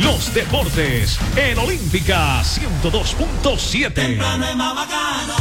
los deportes en Olímpica 102.7. Temprano es más bacano.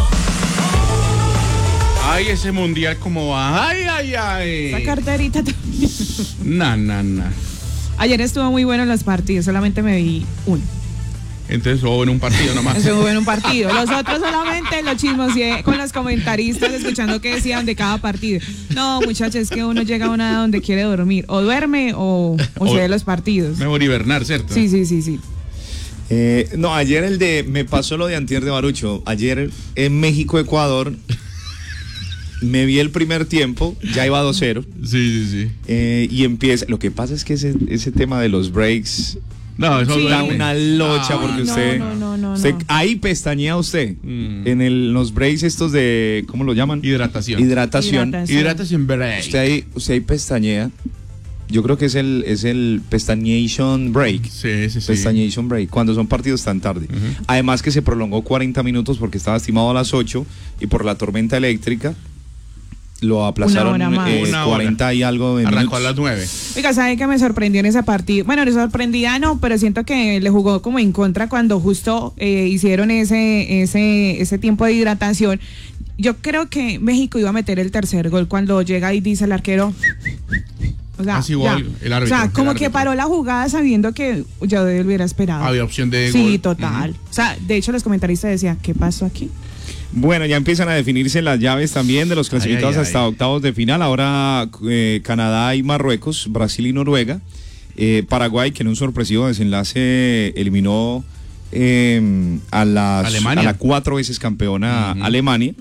Ay, ese mundial como va. Ay, ay, ay. La carterita también. Na. Ayer estuvo muy bueno en los partidos, solamente me vi uno. Entonces hubo en un partido nomás. Estuvo en un partido. Los otros solamente los chismoseé con los comentaristas, escuchando qué decían de cada partido. No, muchachos, es que uno llega a una edad donde quiere dormir. O duerme o se ve los partidos. Mejor hibernar, ¿cierto? Sí. No, ayer me pasó lo de antier de Barucho. Ayer en México-Ecuador me vi el primer tiempo, ya iba 2-0. Sí. Y empieza. Lo que pasa es que ese tema de los breaks. No, eso da una locha porque usted ahí pestañea usted en los breaks estos de, ¿cómo lo llaman? Hidratación break. Usted ahí pestañea. Yo creo que es el pestañation break. Sí. Pestañation break, cuando son partidos tan tarde. Además que se prolongó 40 minutos porque estaba estimado a las 8 y por la tormenta eléctrica lo aplazaron 40 y algo de Arrancó minutos. a las 9. Oiga, ¿sabe qué me sorprendió en ese partido? Bueno, no sorprendía, no, pero siento que le jugó como en contra cuando justo hicieron ese tiempo de hidratación. Yo creo que México iba a meter el tercer gol cuando llega y dice el arquero. O sea, el árbitro. O sea, como que paró la jugada sabiendo que ya hubiera esperado. Había opción de gol. Sí, total. O sea, de hecho los comentaristas decían, ¿qué pasó aquí? Bueno, ya empiezan a definirse las llaves también de los clasificados hasta octavos de final. Ahora Canadá y Marruecos, Brasil y Noruega. Paraguay, que en un sorpresivo desenlace eliminó a la 4 veces campeona Alemania.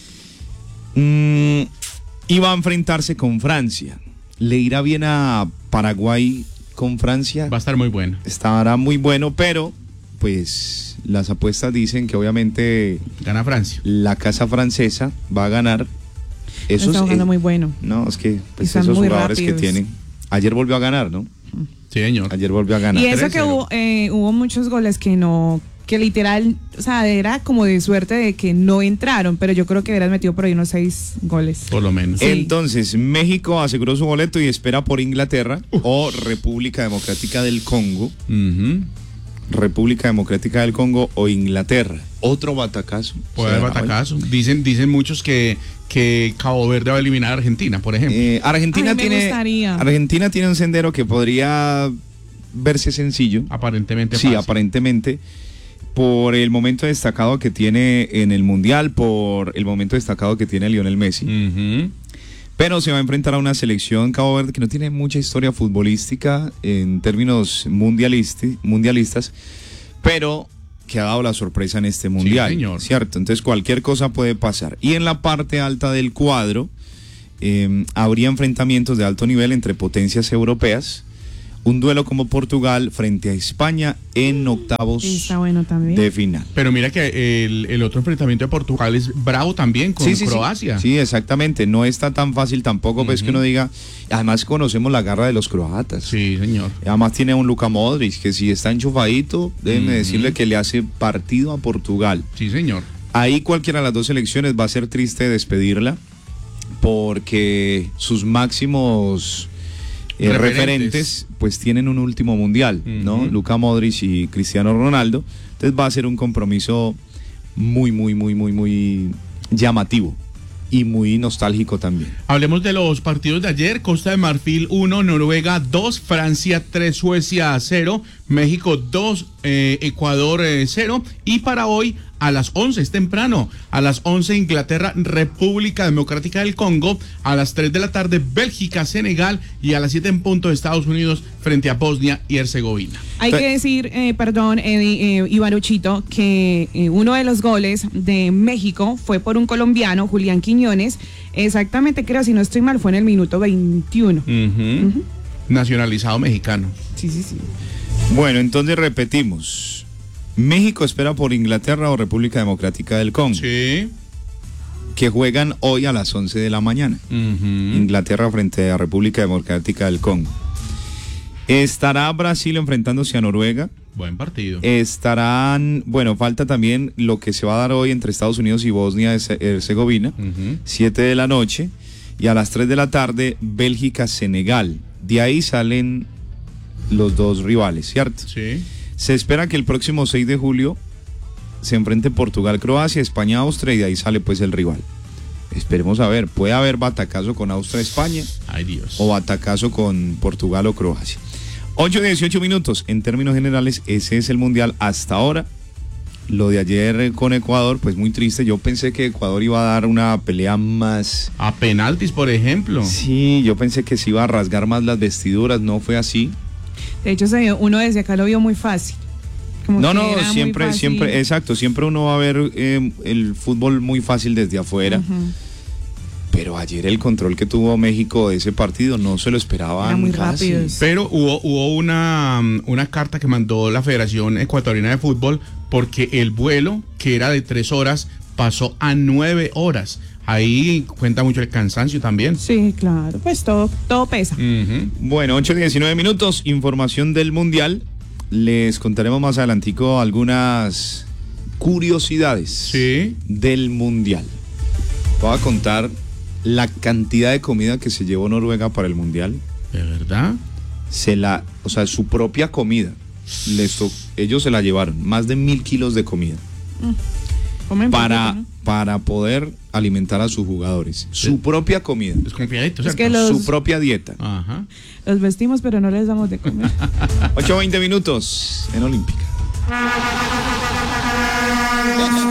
Y va a enfrentarse con Francia. ¿Le irá bien a Paraguay con Francia? Va a estar muy bueno. Estará muy bueno, pero pues las apuestas dicen que obviamente gana Francia. La casa francesa va a ganar. Eso está jugando muy bueno. No, es que pues esos jugadores rápidos que tienen. Ayer volvió a ganar, ¿no? Sí, señor. Ayer volvió a ganar. Y eso 3-0. Que hubo muchos goles que literal, o sea, era como de suerte de que no entraron, pero yo creo que hubieras metido por ahí unos 6 goles. Por lo menos. Sí. Entonces, México aseguró su boleto y espera por Inglaterra o República Democrática del Congo. República Democrática del Congo o Inglaterra. Otro batacazo. Puede haber batacazo. Dicen muchos que Cabo Verde va a eliminar a Argentina, por ejemplo. Argentina tiene un sendero que podría verse sencillo. Aparentemente sí, fácil. Aparentemente, por el momento destacado que tiene en el Mundial, por el momento destacado que tiene Lionel Messi. Pero se va a enfrentar a una selección Cabo Verde que no tiene mucha historia futbolística en términos mundialistas, pero que ha dado la sorpresa en este Mundial. Sí, señor. ¿Cierto? Entonces cualquier cosa puede pasar. Y en la parte alta del cuadro habría enfrentamientos de alto nivel entre potencias europeas. Un duelo como Portugal frente a España en octavos de final. Pero mira que el otro enfrentamiento de Portugal es bravo también con Croacia. Sí, exactamente. No está tan fácil tampoco, pues que uno diga. Además conocemos la garra de los croatas. Sí, señor. Además tiene un Luka Modric que si está enchufadito, déjenme decirle que le hace partido a Portugal. Sí, señor. Ahí cualquiera de las dos selecciones va a ser triste despedirla porque sus máximos referentes pues tienen un último mundial, ¿no? Luka Modric y Cristiano Ronaldo. Entonces va a ser un compromiso muy llamativo y muy nostálgico también. Hablemos de los partidos de ayer. Costa de Marfil 1, Noruega 2, Francia 3, Suecia 0, México 2, Ecuador 0, y para hoy a las 11, es temprano, a las 11 Inglaterra, República Democrática del Congo, a las 3 de la tarde Bélgica, Senegal, y a las 7 en punto Estados Unidos frente a Bosnia y Herzegovina. Hay que decir, perdón, Ibaruchito, que uno de los goles de México fue por un colombiano, Julián Quiñones, exactamente, creo, si no estoy mal, fue en el minuto 21. Nacionalizado mexicano. Sí. Bueno, entonces repetimos. México espera por Inglaterra o República Democrática del Congo. Sí. Que juegan hoy a las 11 de la mañana. Inglaterra frente a República Democrática del Congo. Estará Brasil enfrentándose a Noruega. Buen partido. Falta también lo que se va a dar hoy entre Estados Unidos y Bosnia Herzegovina. 7 de la noche. Y a las 3 de la tarde, Bélgica-Senegal. De ahí salen los dos rivales, ¿cierto? Sí. Se espera que el próximo 6 de julio se enfrente Portugal-Croacia, España-Austria y de ahí sale pues el rival. Esperemos a ver, puede haber batacazo con Austria-España Ay, Dios. o batacazo con Portugal o Croacia. 8:18 minutos, en términos generales ese es el mundial hasta ahora. Lo de ayer con Ecuador, pues muy triste, yo pensé que Ecuador iba a dar una pelea más... A penaltis, por ejemplo. Sí, yo pensé que se iba a rasgar más las vestiduras, no fue así. De hecho, uno desde acá lo vio muy fácil. Como No, que era muy siempre, fácil. siempre, exacto, siempre uno va a ver el fútbol muy fácil desde afuera. Pero ayer el control que tuvo México de ese partido no se lo esperaban Era muy casi. rápido. Pero hubo una carta que mandó la Federación Ecuatoriana de Fútbol porque el vuelo, que era de 3 horas, pasó a 9 horas. Ahí cuenta mucho el cansancio también. Sí, claro, pues todo pesa. Bueno, 8:19 minutos, información del Mundial. Les contaremos más adelantico algunas curiosidades Sí. del Mundial. Voy a contar la cantidad de comida que se llevó Noruega para el Mundial. ¿De verdad? O sea, su propia comida. Ellos se la llevaron, más de 1.000 kilos de comida. Comen Para, poquito, ¿no? para poder alimentar a sus jugadores. Su propia comida. Desconfiadito, Es ¿cierto? que los- Su propia dieta. Ajá. Los vestimos, pero no les damos de comer. 8:20 minutos en Olímpica.